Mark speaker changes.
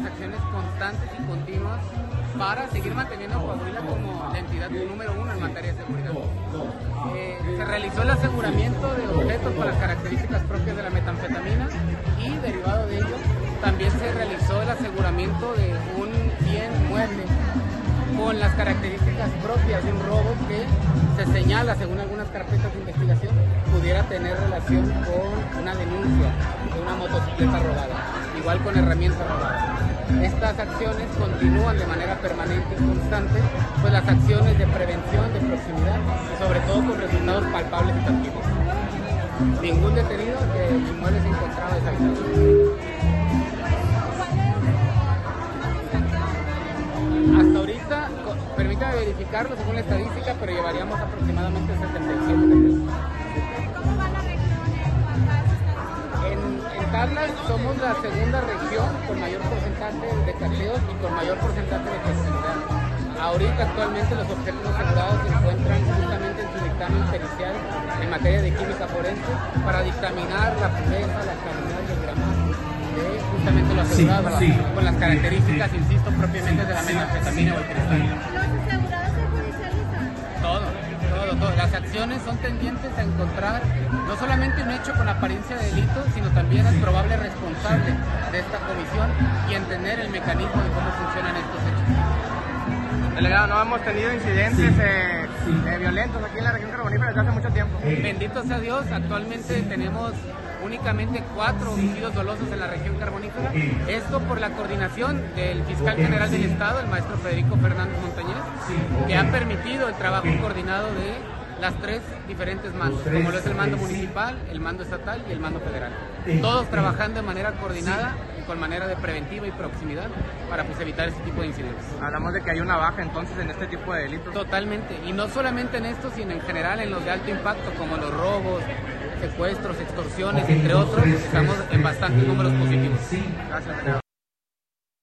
Speaker 1: acciones constantes y continuas para seguir manteniendo a Coahuila como la entidad número uno en materia de seguridad. Se realizó el aseguramiento de objetos con las características propias de la metanfetamina y, derivado de ello, también se realizó el aseguramiento de un bien mueble con las características propias de un robo que se señala, según algunas carpetas de investigación, pudiera tener relación con una denuncia de una motocicleta robada, igual con herramientas robadas. Estas acciones continúan de manera permanente y constante, pues las acciones de prevención, de proximidad y sobre todo con resultados palpables y tangibles. Ningún detenido del inmueble se encontraba deshabitado. Hasta ahorita, permítame verificarlo según la estadística, pero llevaríamos aproximadamente 77 detenidos.
Speaker 2: ¿Cómo va la región
Speaker 1: En tablas somos la segunda región con mayor porcentaje de cateos y con mayor porcentaje de efectividad. Ahorita actualmente los objetos asegurados se encuentran justamente en su dictamen pericial en materia de química forense para dictaminar la pureza, la calidad y el gramaje de justamente lo asegurado, con las características, insisto, propiamente de la metanfetamina o el cristal.
Speaker 2: ¿Los asegurados se judicializan?
Speaker 1: Todo. Las acciones son tendientes a encontrar no solamente un hecho con apariencia de delito, sino también al probable responsable de esta comisión y entender el mecanismo de cómo funcionan estos hechos.
Speaker 3: Delegado, no hemos tenido incidentes violentos aquí en la región carbonífera desde hace mucho tiempo.
Speaker 1: Bendito sea Dios, actualmente tenemos únicamente 4 homicidios dolosos en la región carbonífera. Esto por la coordinación del fiscal general del Estado, el maestro Federico Fernández Montañez, que ha permitido el trabajo coordinado de las 3 diferentes mandos, como lo es el mando municipal, el mando estatal y el mando federal. Todos trabajando de manera coordinada y con manera de preventiva y proximidad para evitar este tipo de incidentes.
Speaker 3: Hablamos de que hay una baja entonces en este tipo de delitos.
Speaker 1: Totalmente, y no solamente en esto, sino en general en los de alto impacto, como los robos, secuestros, extorsiones, entre otros. Estamos en bastantes números positivos.
Speaker 3: Gracias, delegado.